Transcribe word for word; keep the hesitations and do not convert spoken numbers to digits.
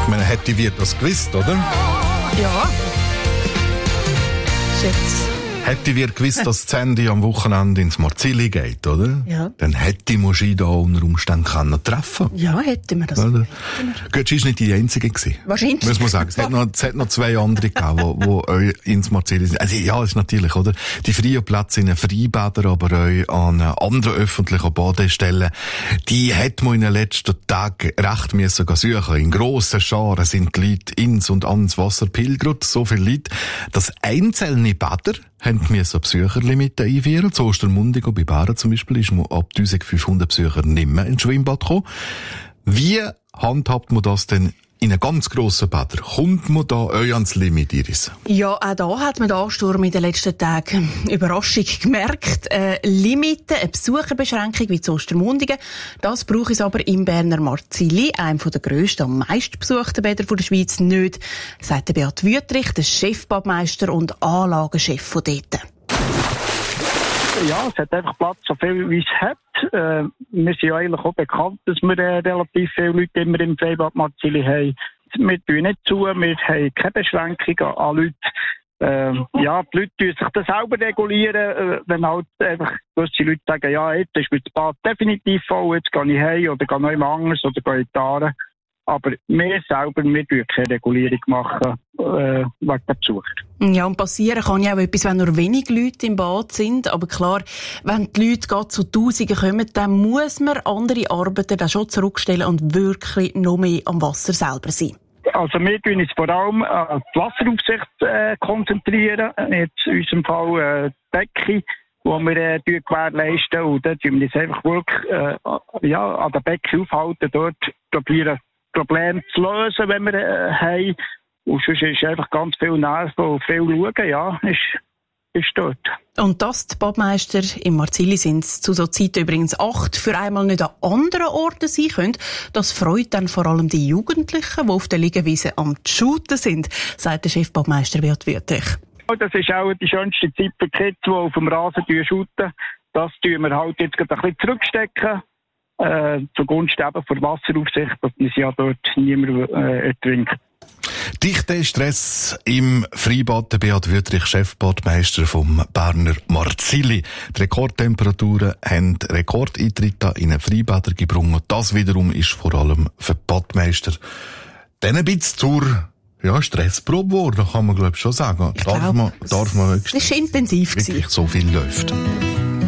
meine, hätte wir das gewusst, oder? Ja. Schätze. Hätte wir gewusst, dass das Handy am Wochenende ins Marzili geht, oder? Ja. Dann hätte man sie da unter Umständen können treffen. Ja, hätten wir das. Oder? Gut, sie war nicht die Einzige gewesen. Wahrscheinlich. Muss man sagen. Es hat noch, es hat noch zwei andere gegeben, wo, wo euch ins Marzili sind. Also, ja, ist natürlich, oder? Die freien Plätze in den Freibädern, aber euch an anderen öffentlichen Badestellen, die hat man in den letzten Tagen recht müssen suchen. In grossen Scharen sind die Leute ins und ans Wasser pilgert. So viele Leute, dass einzelne Bäder haben müssen Besucherlimite einführen. Zu Ostermundigen bei Bären zum Beispiel ist man ab eintausendfünfhundert Besucher nicht mehr ins Schwimmbad gekommen. Wie handhabt man das denn in einem ganz grossen Bäder? Kommt man da euch ans Limit, Iris? Ja, auch da hat man den Ansturm in den letzten Tagen Überraschung gemerkt. Eine Limite, eine Besucherbeschränkung wie zu Ostermundigen, das braucht es aber im Berner Marzili, einem der grössten, am meisten besuchten Bäder der Schweiz, nicht, sagt der Beat Wüttrich, der Chefbadmeister und Anlagenchef von dort. Ja, es hat einfach Platz, so viel wie es hat. Äh, wir sind ja eigentlich auch bekannt, dass wir äh, relativ viele Leute immer im Freibad Marzili haben. Wir tun nicht zu, wir haben keine Beschränkung an, an Leute. Äh, ja, die Leute tun sich das selber regulieren, äh, wenn halt einfach gewisse Leute sagen, ja, jetzt ist mir das Bad definitiv voll, jetzt gehe ich heim oder gehe noch jemand anders oder gehe in die Aare. Aber wir selber, wir machen keine Regulierung machen, äh, wegen der Besucher. Ja, und passieren kann ja auch etwas, wenn nur wenig Leute im Bad sind. Aber klar, wenn die Leute gerade zu Tausenden kommen, dann muss man andere Arbeiten dann schon zurückstellen und wirklich noch mehr am Wasser selber sein. Also wir tun uns vor allem an die Wasseraufsicht äh, konzentrieren. Jetzt in unserem Fall äh, die Decke, die wir äh, gewährleisten. Und dort tun wir uns einfach wirklich äh, ja, an der Decke aufhalten, dort probieren, Probleme zu lösen, wenn wir äh, haben. Und sonst ist einfach ganz viel Nerven und viel schauen, ja, ist, ist dort. Und dass die Badmeister im Marzili sind zu so Zeit übrigens acht, für einmal nicht an anderen Orten sein können, das freut dann vor allem die Jugendlichen, die auf der Liegewiese am Shooten sind, sagt der Chefbadmeister Beat Wüttrich. Das ist auch die schönste Zeit für die Kids, die auf dem Rasen shooten. Das tun wir halt jetzt gerade ein bisschen zurückstecken. Äh, zugunsten eben der Wasseraufsicht, dass man ja dort niemand äh, ertrinkt. Dichter Stress im Freibad, der Beat Wüttrich, Chefbadmeister vom Berner Marzili. Die Rekordtemperaturen haben Rekordeintritte in den Freibäder gebracht. Das wiederum ist vor allem für die Badmeister dann ein bisschen zur ja, Stressprobe geworden, kann man glaube ich schon sagen. Ich darf glaub, man, darf man es ist intensiv wirklich gewesen. So viel läuft.